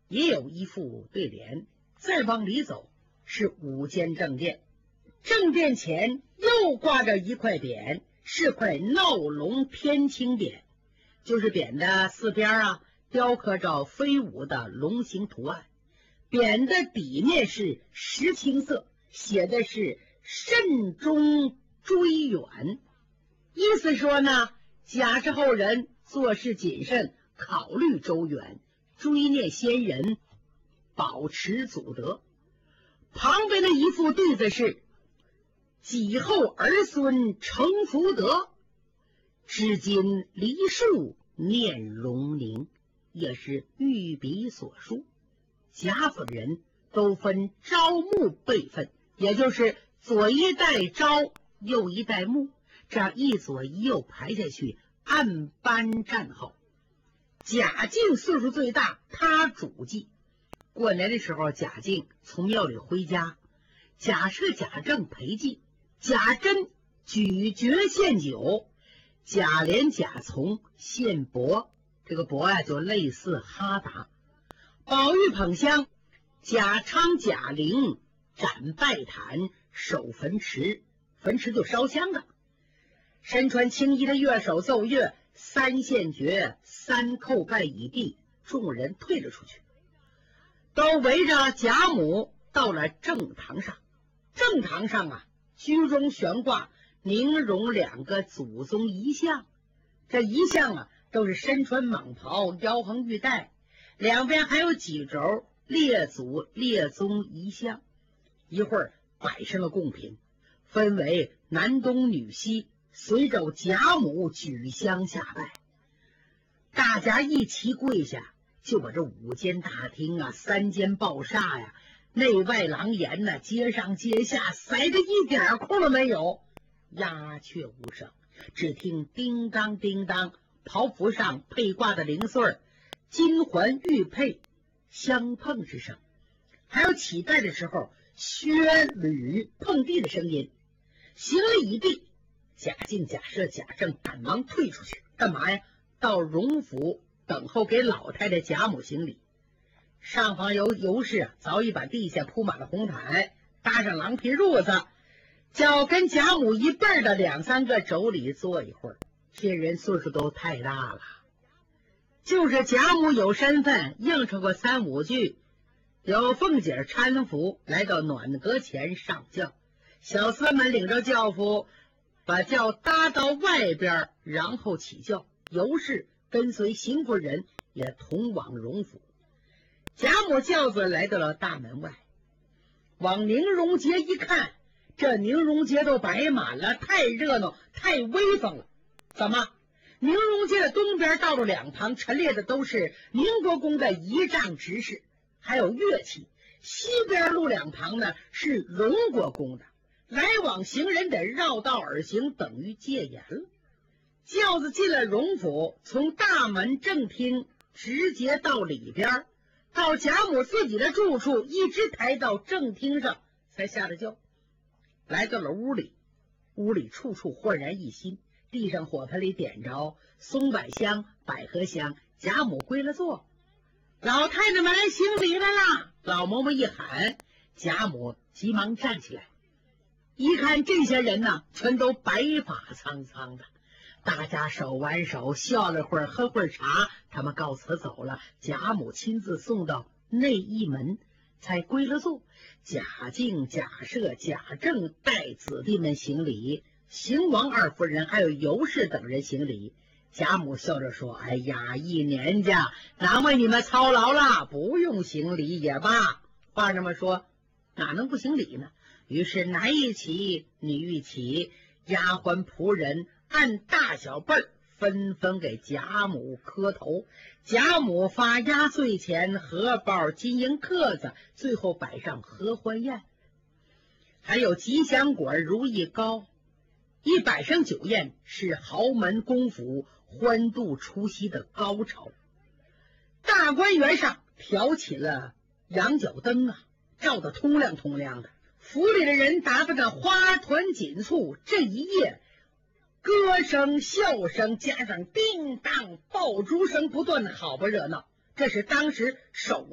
也有一副对联，再往里走是5间正殿，正殿前又挂着一块匾，是块闹龙天青匾，就是匾的四边雕刻着飞舞的龙形图案，匾的底面是石青色，写的是慎终追远，意思说呢，贾氏后人做事谨慎，考虑周远，追念先人，保持祖德。旁边的一副对子是己后儿孙成福德，至今梨树念荣宁，也是御笔所书。贾府人都分朝暮辈分，也就是左一代朝，右一代暮，这样一左一右排下去，按班站好。贾敬岁数最大，他主祭。过年的时候，贾敬从庙里回家，贾赦、贾政陪祭，贾珍举爵献酒，贾琏、贾从献帛，这个帛就类似哈达。宝玉捧香，贾昌、贾玲展拜坛，守坟池，坟池就烧香的。身穿青衣的乐手奏乐，3献爵，3叩拜已毕，众人退了出去，都围着贾母到了正堂上。正堂上居中悬挂宁荣2个祖宗遗像，这遗像都是身穿蟒袍，腰横玉带，两边还有几轴列祖列宗遗像。一会儿摆上了贡品，分为男东女西，随着贾母举香下拜。大家一齐跪下，就把这5间大厅3间抱厦内外廊檐街上街下塞得一点空都没有，鸦雀无声，只听叮当叮当，袍服上佩挂的零碎，金环玉佩相碰之声，还有起拜的时候靴履碰地的声音。行礼已毕，贾敬、贾赦、贾政赶忙退出去，干嘛呀？到荣府等候给老太太贾母行礼。上房尤氏早已把地下铺满了红毯，搭上狼皮褥子，叫跟贾母一辈的2、3个妯娌坐一会儿。这人岁数都太大了，就是贾母有身份，应承过3、5句，有凤姐搀扶来到暖阁前上轿，小厮们领着轿夫把轿搭到外边，然后起轿。尤氏跟随邢夫人也同往荣府。贾母轿子来到了大门外，往宁荣街一看，这宁荣街都摆满了，太热闹太威风了。怎么？宁荣街的东边道路2旁陈列的都是宁国公的仪仗执事，还有乐器，西边路2旁呢是荣国公的，来往行人得绕道而行，等于戒严了。轿子进了荣府，从大门正厅直接到里边，到贾母自己的住处，一直抬到正厅上才下了轿。来到了屋里，屋里处处焕然一新，地上火盆里点着松柏香、百合香。贾母归了座，老太太们来行礼来啦！老嬷嬷一喊，贾母急忙站起来，一看这些人全都白发苍苍的，大家手挽手笑了会儿，喝会儿茶，他们告辞走了。贾母亲自送到内一门，才归了座。贾敬、贾赦、贾政带子弟们行礼，邢王2夫人还有尤氏等人行礼。贾母笑着说：“哎呀，一年家难为你们操劳了，不用行礼也罢。”话这么说，哪能不行礼呢？于是男一起，女一起，丫鬟仆人按大小辈儿纷纷给贾母磕头。贾母发压岁钱、荷包、金银克子，最后摆上合欢宴，还有吉祥果、如意糕。一摆上酒宴，是豪门公府欢度除夕的高潮。大观园上挑起了羊角灯照得通亮通亮的，府里的人打扮的花团锦簇，这一夜歌声笑声加上叮当爆竹声不断，好不热闹。这是当时首